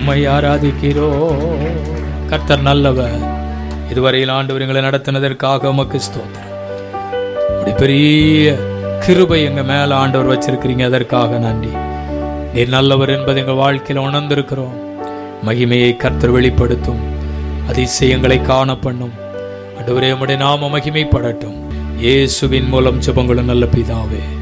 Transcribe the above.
உம்மை ஆராதிக்கிறோம். கர்த்தர் நல்லவர். இதுவரையில் ஆண்டவர் எங்களை நடத்தினதற்காக உமக்கு ஸ்தோத்திரம். அப்படி பெரிய கிருபை எங்க மேல ஆண்டவர் வச்சிருக்கிறீங்க, அதற்காக நன்றி. நீர் நல்லவர் என்பதை எங்கள் வாழ்க்கையில் உணர்ந்திருக்கிறோம். மகிமையை கர்த்தர் வெளிப்படுத்தும், அதிசயங்களை காண பண்ணும். ஆண்டவரே, உம்முடைய நாம மகிமைப்படட்டும். இயேசுவின் மூலம் ஜெபங்களும் நல்ல பிதாவே.